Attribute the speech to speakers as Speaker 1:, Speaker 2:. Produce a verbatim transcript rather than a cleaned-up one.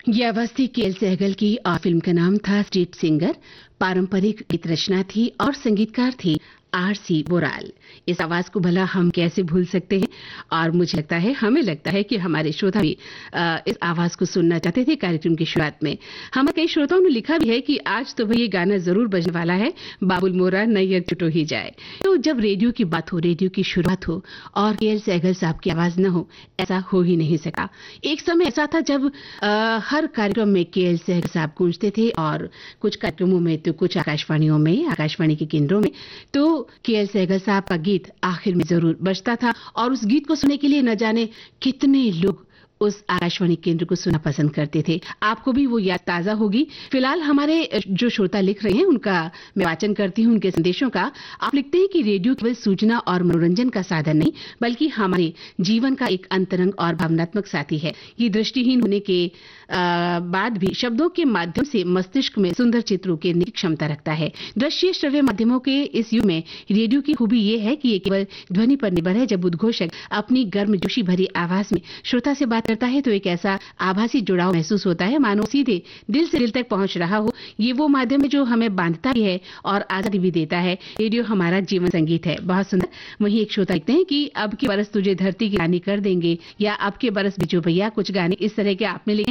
Speaker 1: ये आवाज थी के एल सहगल की और फिल्म का नाम था स्ट्रीट सिंगर। पारंपरिक गीत रचना थी और संगीतकार थी आर सी बोराल। इस आवाज को भला हम कैसे भूल सकते हैं। और मुझे लगता है हमें लगता है कि हमारे श्रोता भी आ, इस आवाज को सुनना चाहते थे। कार्यक्रम की शुरुआत में हमारे कई श्रोताओं ने लिखा भी है कि आज तो भाई ये गाना जरूर बजने वाला है, बाबुल मोरा नैयर चुटो ही जाए। तो जब रेडियो की बात हो, रेडियो की शुरुआत हो और के एल सहगल साहब की आवाज न हो, ऐसा हो ही नहीं सका। एक समय ऐसा था जब आ, हर कार्यक्रम में के एल सहगल साहब गूंजते थे और कुछ कार्यक्रमों में तो कुछ आकाशवाणियों में, आकाशवाणी के केंद्रों में तो के एल सहगल साहब का गीत आखिर में जरूर बजता था। और उस गीत को सुनने के लिए न जाने कितने लोग उस आकाशवाणी केंद्र को सुनना पसंद करते थे। आपको भी वो याद ताजा होगी। फिलहाल हमारे जो श्रोता लिख रहे हैं उनका मैं वाचन करती हूं, उनके संदेशों का। आप लिखते हैं कि रेडियो केवल सूचना और मनोरंजन का साधन नहीं बल्कि हमारे जीवन का एक अंतरंग और भावनात्मक साथी है। ये दृष्टिहीन होने के आ, बाद भी शब्दों के माध्यम से मस्तिष्क में सुंदर चित्र उकेरने की क्षमता रखता है। दृश्य श्रव्य माध्यमों के इस युग में रेडियो की खूबी ये है कि ये केवल ध्वनि पर निर्भर है। जब उद्घोषक अपनी गर्मजोशी भरी आवाज में श्रोता से बात करता है तो एक ऐसा आभासी जुड़ाव महसूस होता है मानो सीधे दिल से दिल तक पहुंच रहा हो। ये वो माध्यम है जो हमें बांधता भी है और आजादी भी देता है। रेडियो हमारा जीवन संगीत है। बहुत सुंदर। वहीं एक श्रोता लिखते हैं कि अब के बरस तुझे धरती की रानी कर देंगे या अब के बरस बिजो भैया, कुछ गाने इस तरह के आपने लिखे